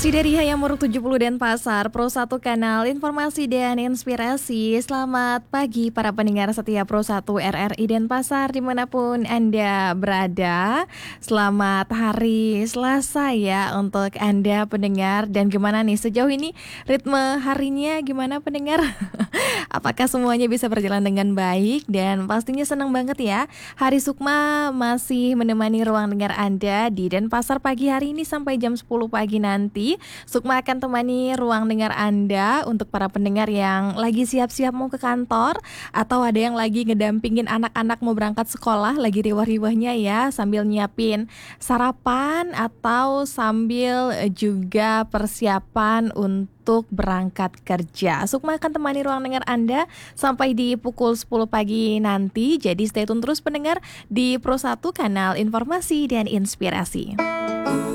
Masih dari Hayamuruk 70 Denpasar, Pro 1 Kanal Informasi dan Inspirasi. Selamat pagi para pendengar setia Pro 1 RRI Denpasar dimanapun Anda berada. Selamat hari Selasa ya untuk Anda pendengar. Dan gimana nih sejauh ini ritme harinya gimana pendengar? Apakah semuanya bisa berjalan dengan baik? Dan pastinya senang banget ya Hari Sukma masih menemani ruang dengar Anda di Denpasar pagi hari ini sampai jam 10 pagi nanti. Sukma akan temani ruang dengar Anda untuk para pendengar yang lagi siap-siap mau ke kantor atau ada yang lagi ngedampingin anak-anak mau berangkat sekolah, lagi riwah-riwahnya ya sambil nyiapin sarapan atau sambil juga persiapan untuk berangkat kerja. Sukma akan temani ruang dengar Anda sampai di pukul 10 pagi nanti. Jadi stay tune terus pendengar di Pro 1 Kanal Informasi dan Inspirasi.